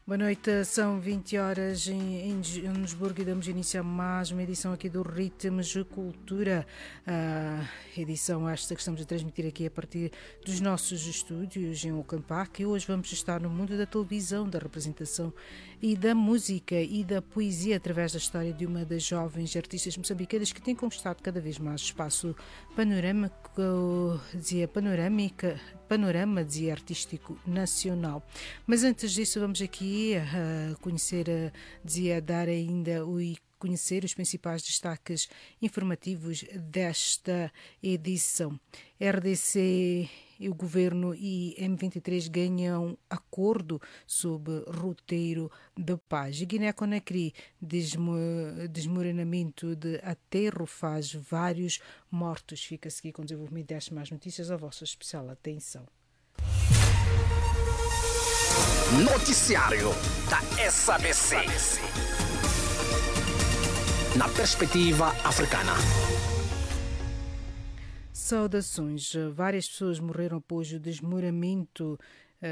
Boa noite, são 20 horas em Joanesburgo e damos início a mais uma edição aqui do Ritmos de Cultura. A edição esta que estamos a transmitir aqui a partir dos nossos estúdios em Auckland Park, e hoje vamos estar no mundo da televisão, da representação e da música e da poesia através da história de uma das jovens artistas moçambicanas que tem conquistado cada vez mais espaço panorama artístico nacional. Mas antes disso vamos aqui dar ainda conhecer os principais destaques informativos desta edição. RDC e o Governo e M23 ganham acordo sobre roteiro de paz. Guiné-Conakry, desmoronamento de aterro faz vários mortos. Fica-se aqui com o desenvolvimento destas mais notícias. A vossa especial atenção. Noticiário da SABC. Na perspectiva africana. Saudações. Várias pessoas morreram após o desmoronamento,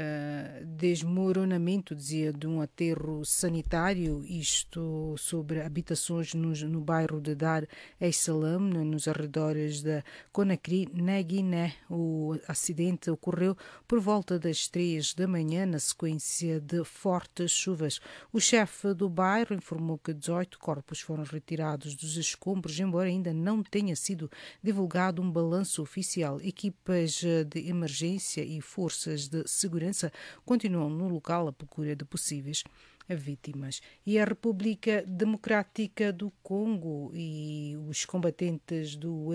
dizia, de um aterro sanitário, isto sobre habitações no bairro de Dar es Salaam, nos arredores da Conakry, na Guiné. O acidente ocorreu por volta das 3 da manhã, na sequência de fortes chuvas. O chefe do bairro informou que 18 corpos foram retirados dos escombros, embora ainda não tenha sido divulgado um balanço oficial. Equipas de emergência e forças de segurança continuam no local à procura de possíveis vítimas. E a República Democrática do Congo e os combatentes do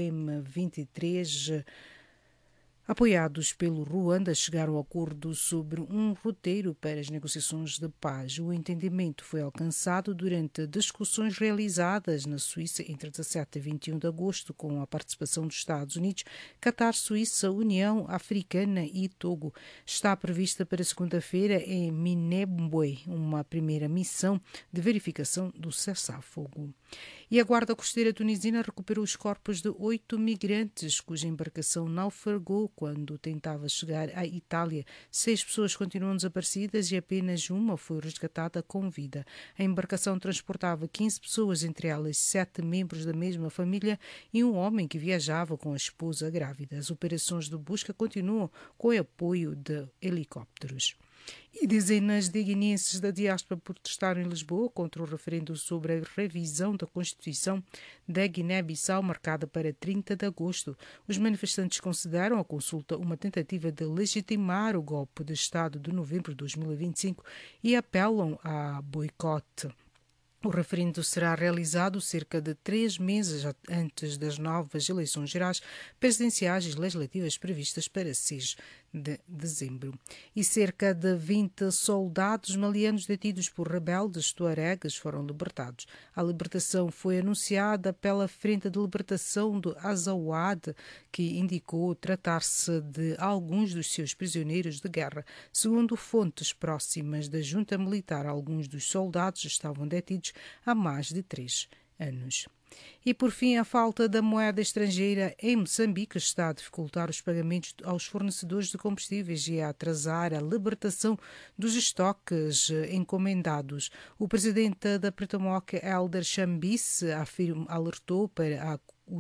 M23, apoiados pelo Ruanda, chegaram a acordo sobre um roteiro para as negociações de paz. O entendimento foi alcançado durante discussões realizadas na Suíça entre 17 e 21 de agosto, com a participação dos Estados Unidos, Catar, Suíça, União Africana e Togo. Está prevista para segunda-feira em Minembwe uma primeira missão de verificação do cessar-fogo. E a Guarda Costeira tunisina recuperou os corpos de 8 migrantes cuja embarcação naufragou quando tentava chegar à Itália. 6 pessoas continuam desaparecidas e apenas uma foi resgatada com vida. A embarcação transportava 15 pessoas, entre elas 7 membros da mesma família e um homem que viajava com a esposa grávida. As operações de busca continuam com o apoio de helicópteros. E dezenas de guineenses da diáspora protestaram em Lisboa contra o referendo sobre a revisão da Constituição da Guiné-Bissau, marcada para 30 de agosto. Os manifestantes consideram a consulta uma tentativa de legitimar o golpe de Estado de novembro de 2025 e apelam a boicote. O referendo será realizado cerca de 3 meses antes das novas eleições gerais, presidenciais e legislativas previstas para 6 de dezembro. E cerca de 20 soldados malianos detidos por rebeldes tuaregas foram libertados. A libertação foi anunciada pela Frente de Libertação do Azawad, que indicou tratar-se de alguns dos seus prisioneiros de guerra. Segundo fontes próximas da junta militar, alguns dos soldados estavam detidos há mais de 3 anos. E, por fim, a falta da moeda estrangeira em Moçambique está a dificultar os pagamentos aos fornecedores de combustíveis e a atrasar a libertação dos estoques encomendados. O presidente da Pretomoca, Helder Chambice, alertou para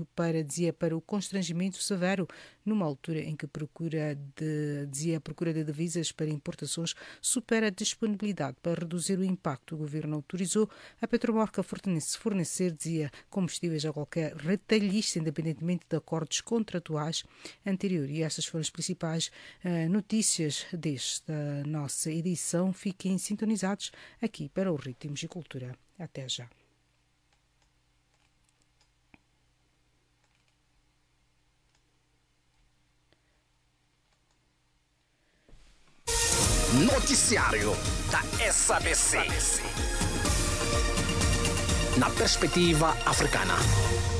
o constrangimento severo numa altura em que a procura de divisas para importações supera a disponibilidade. Para reduzir o impacto, o governo autorizou a Petromorca a fornecer, combustíveis a qualquer retalhista, independentemente de acordos contratuais anteriores. E estas foram as principais notícias desta nossa edição. Fiquem sintonizados aqui para o Ritmos de Cultura. Até já. Noticiário da SABC. Na perspectiva africana.